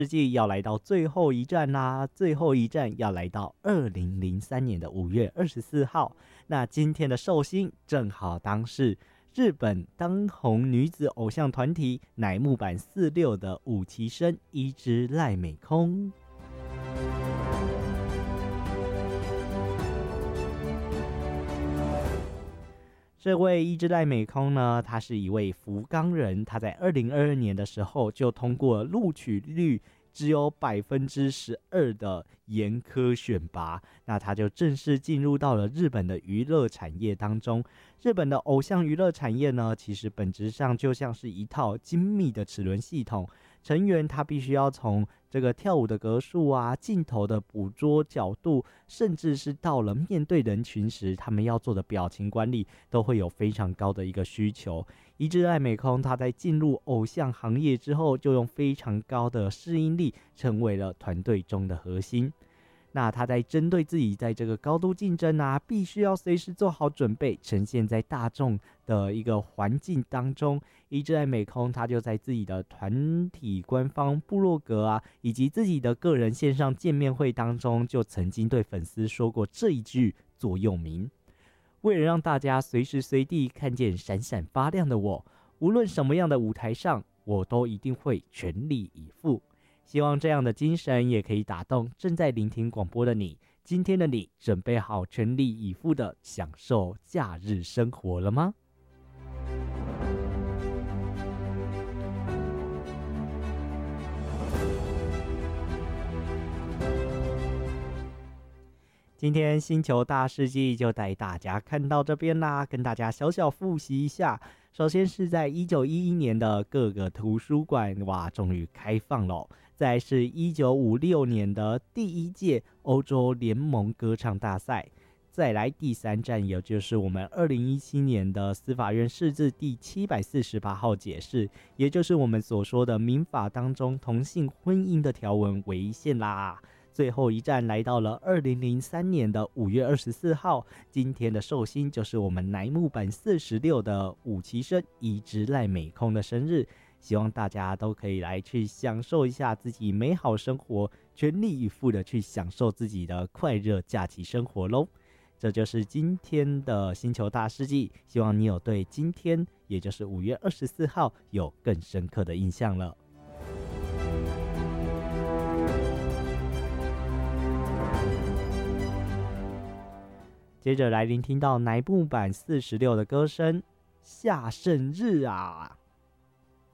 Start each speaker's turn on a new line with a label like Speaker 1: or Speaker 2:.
Speaker 1: 世纪要来到最后一站啦，最后一站要来到2003年的5月24号。那今天的寿星正好当是日本当红女子偶像团体乃木坂46的五期生伊织濑美空。这位伊织濑美空呢，她是一位福冈人，她在2022年的时候就通过录取率只有12%的严苛选拔，那她就正式进入到了日本的娱乐产业当中。日本的偶像娱乐产业呢，其实本质上就像是一套精密的齿轮系统，成员他必须要从这个跳舞的格数啊、镜头的捕捉角度，甚至是到了面对人群时，他们要做的表情管理，都会有非常高的一个需求。伊织濑美空他在进入偶像行业之后，就用非常高的适应力，成为了团队中的核心。那他在针对自己在这个高度竞争啊，必须要随时做好准备，呈现在大众的一个环境当中。伊织濑美空他就在自己的团体官方部落格啊，以及自己的个人线上见面会当中，就曾经对粉丝说过这一句座右铭：为了让大家随时随地看见闪闪发亮的我，无论什么样的舞台上，我都一定会全力以赴。希望这样的精神也可以打动正在聆听广播的你。今天的你准备好全力以赴的享受假日生活了吗？今天星球大事记就带大家看到这边啦，跟大家小小复习一下。首先是在1911年的各个图书馆哇，终于开放了。再来是1956年的第一届欧洲联盟歌唱大赛。再来第三站，也就是我们2017年的司法院释字第748号解释，也就是我们所说的民法当中同性婚姻的条文违宪啦。最后一站来到了2003年的5月24号，今天的寿星就是我们乃木坂46的五期生伊织濑美空的生日，希望大家都可以来去享受一下自己美好生活，全力以赴的去享受自己的快乐假期生活咯。这就是今天的星球大事记，希望你有对今天也就是5月24号有更深刻的印象了。接着来聆听到乃木坂46的歌声《下圣日》啊。